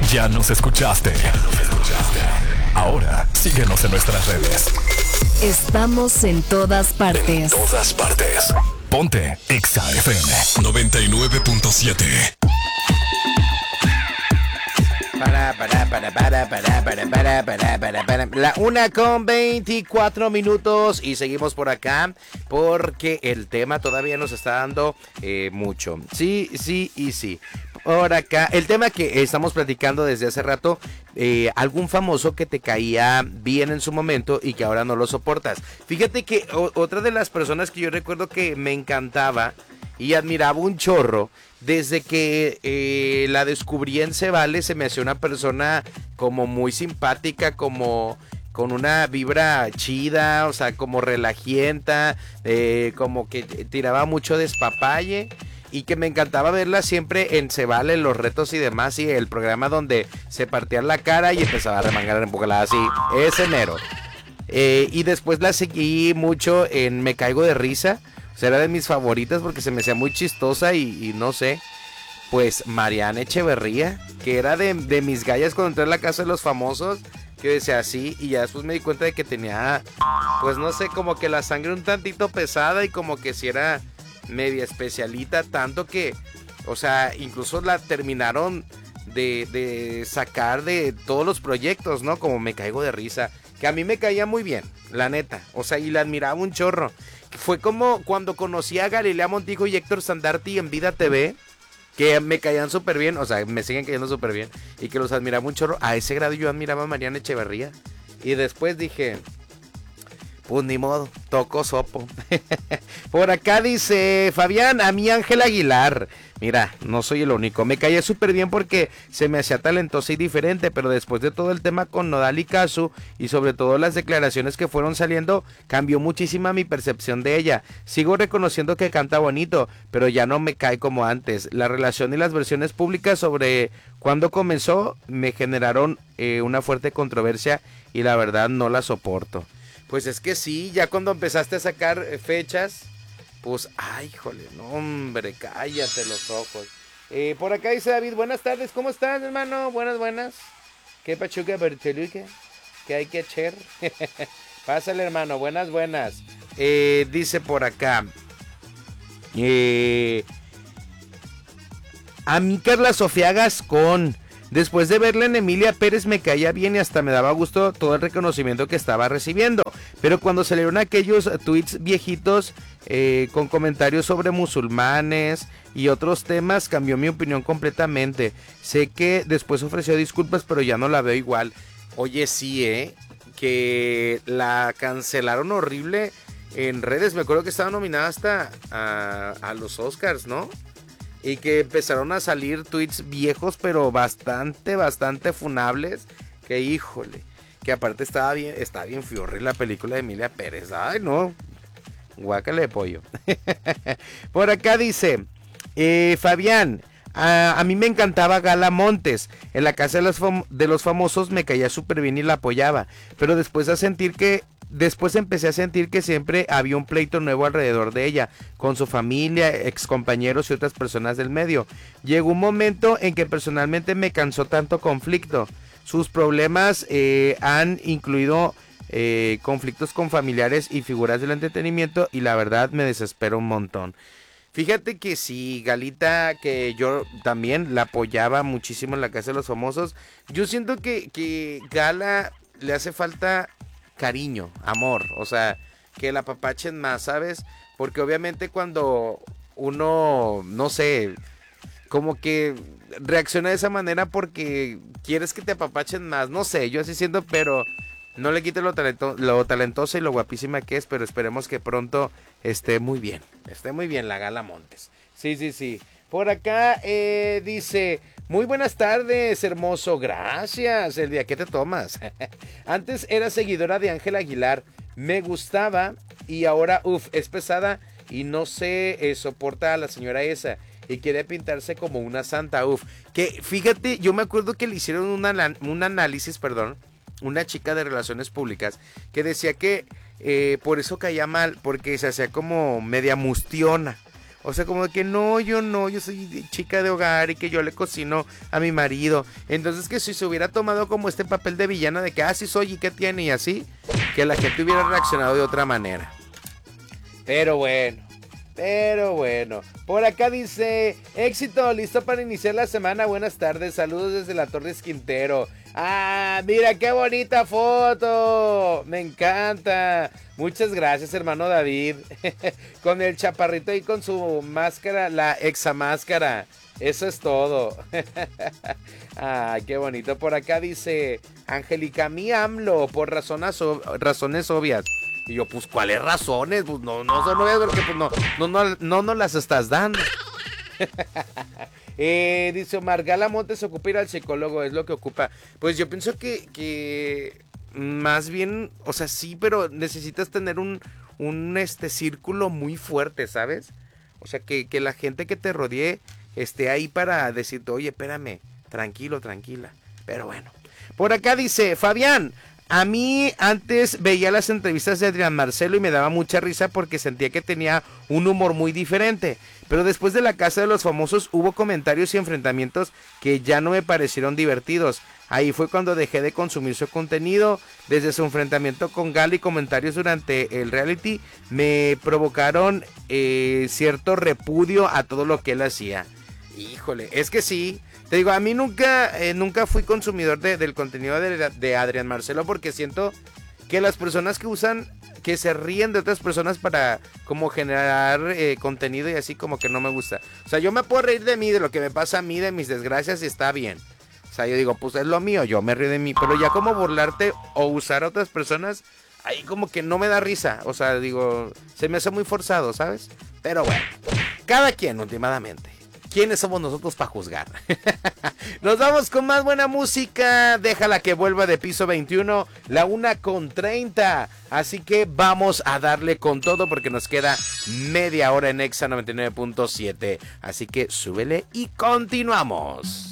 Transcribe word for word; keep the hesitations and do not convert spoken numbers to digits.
Ya nos escuchaste. Ya nos escuchaste. Ahora síguenos en nuestras redes. Estamos en todas partes. En todas partes. Ponte Exa F M noventa y nueve punto siete. Para, para, para, para, para, para, para, para, para, para. La una con veinticuatro minutos y seguimos por acá porque el tema todavía nos está dando eh, mucho. Sí, sí y sí. Por acá, el tema que estamos platicando desde hace rato, eh, algún famoso que te caía bien en su momento y que ahora no lo soportas. Fíjate que o, otra de las personas que yo recuerdo que me encantaba y admiraba un chorro, desde que eh, la descubrí en Se Vale, se me hacía una persona como muy simpática, como con una vibra chida, o sea, como relajienta, eh, como que tiraba mucho despapalle. Y que me encantaba verla siempre en Se Vale, en los retos y demás, y el programa donde se partía la cara y empezaba a remangar en empujalada así, ese mero. Eh, y después la seguí mucho en Me Caigo de Risa, o sea, era de mis favoritas porque se me hacía muy chistosa y, y no sé. Pues Mariana Echeverría, que era de, de mis gallas cuando entré a la casa de los famosos, que decía así, y ya después me di cuenta de que tenía, pues no sé, como que la sangre un tantito pesada y como que si era media especialita, tanto que, o sea, incluso la terminaron de, de sacar de todos los proyectos, ¿no? Como Me Caigo de Risa, que a mí me caía muy bien, la neta, o sea, y la admiraba un chorro. Fue como cuando conocí a Galilea Montijo y Héctor Sandarti en Vida T V, que me caían súper bien, o sea, me siguen cayendo súper bien, y que los admiraba un chorro. A ese grado yo admiraba a Mariana Echeverría, y después dije, pues ni modo, toco sopo. Por acá dice Fabián, a mí Ángel Aguilar. Mira, no soy el único. Me caía súper bien porque se me hacía talentosa y diferente, pero después de todo el tema con Nodal y Casu, y sobre todo las declaraciones que fueron saliendo, cambió muchísima mi percepción de ella. Sigo reconociendo que canta bonito, pero ya no me cae como antes. La relación y las versiones públicas sobre cuándo comenzó me generaron eh, una fuerte controversia y la verdad no la soporto. Pues es que sí, ya cuando empezaste a sacar fechas, pues, ay, jole, no, hombre, cállate los ojos. Eh, por acá dice David, buenas tardes, ¿cómo estás, hermano? Buenas, buenas. ¿Qué pachuca, berteluque? ¿Qué hay que hacer? Pásale, hermano, buenas, buenas. Eh, dice por acá, eh, a mí Carla Sofía Gascón. Después de verla en Emilia Pérez me caía bien y hasta me daba gusto todo el reconocimiento que estaba recibiendo. Pero cuando salieron aquellos tweets viejitos eh, con comentarios sobre musulmanes y otros temas, cambió mi opinión completamente. Sé que después ofreció disculpas, pero ya no la veo igual. Oye, sí, ¿eh? Que la cancelaron horrible en redes. Me acuerdo que estaba nominada hasta a, a los Oscars, ¿no? Y que empezaron a salir tweets viejos, pero bastante, bastante funables. Que híjole, que aparte estaba bien, estaba bien fiorri la película de Emilia Pérez. Ay, no, guácale de pollo. Por acá dice, eh, Fabián, a, a mí me encantaba Gala Montes. En la casa de los, fam- de los famosos me caía súper bien y la apoyaba. Pero después a sentir que... Después empecé a sentir que siempre había un pleito nuevo alrededor de ella, con su familia, excompañeros y otras personas del medio. Llegó un momento en que personalmente me cansó tanto conflicto. Sus problemas eh, han incluido eh, conflictos con familiares y figuras del entretenimiento y la verdad me desespero un montón. Fíjate que sí, Galita, que yo también la apoyaba muchísimo en la Casa de los Famosos. Yo siento que, que Gala le hace falta cariño, amor, o sea, que la apapachen más, ¿sabes? Porque obviamente cuando uno, no sé, como que reacciona de esa manera porque quieres que te apapachen más, no sé, yo así siento, pero no le quite lo, talento, lo talentosa y lo guapísima que es, pero esperemos que pronto esté muy bien, esté muy bien la Gala Montes. Sí, sí, sí. Por acá eh, dice, muy buenas tardes, hermoso, gracias. El día que te tomas. Antes era seguidora de Ángel Aguilar, me gustaba y ahora, uff, es pesada y no se eh, soporta a la señora esa y quiere pintarse como una santa, uff. Que fíjate, yo me acuerdo que le hicieron una, un análisis, perdón, una chica de relaciones públicas que decía que eh, por eso caía mal, porque se hacía como media mustiona. O sea, como de que no, yo no, yo soy chica de hogar y que yo le cocino a mi marido. Entonces que si se hubiera tomado como este papel de villana de que así ah, sí soy y qué tiene y así, que la gente hubiera reaccionado de otra manera. Pero bueno. Pero bueno, por acá dice, éxito, listo para iniciar la semana, buenas tardes, saludos desde la Torres Quintero. Ah, mira qué bonita foto, me encanta. Muchas gracias, hermano David. Con el chaparrito y con su máscara, la examáscara. Eso es todo. Ay, qué bonito. Por acá dice, Angélica, mi AMLO, por razones, razones obvias. Y yo, pues, ¿cuáles razones? Pues no, no son obvias porque pues no, no, no, no, no las estás dando. eh, dice Omar, Gala Montes ocupa ir al psicólogo, es lo que ocupa. Pues yo pienso que, que más bien, o sea, sí, pero necesitas tener un, un este círculo muy fuerte, ¿sabes? O sea, que, que la gente que te rodee esté ahí para decirte, oye, espérame, tranquilo, tranquila. Pero bueno, por acá dice, Fabián, a mí antes veía las entrevistas de Adrián Marcelo y me daba mucha risa porque sentía que tenía un humor muy diferente. Pero después de La Casa de los Famosos hubo comentarios y enfrentamientos que ya no me parecieron divertidos. Ahí fue cuando dejé de consumir su contenido. Desde su enfrentamiento con Gal y comentarios durante el reality me provocaron eh, cierto repudio a todo lo que él hacía. Híjole, es que sí. Te digo, a mí nunca, eh, nunca fui consumidor de, del contenido de, de Adrián Marcelo porque siento que las personas que usan, que se ríen de otras personas para como generar eh, contenido y así como que no me gusta. O sea, yo me puedo reír de mí, de lo que me pasa a mí, de mis desgracias y está bien. O sea, yo digo, pues es lo mío, yo me río de mí. Pero ya como burlarte o usar a otras personas, ahí como que no me da risa. O sea, digo, se me hace muy forzado, ¿sabes? Pero bueno, cada quien últimamente. ¿Quiénes somos nosotros para juzgar? Nos vamos con más buena música. Déjala que vuelva de piso veintiuno, la una con treinta. Así que vamos a darle con todo porque nos queda media hora en Exa noventa y nueve punto siete. Así que súbele y continuamos.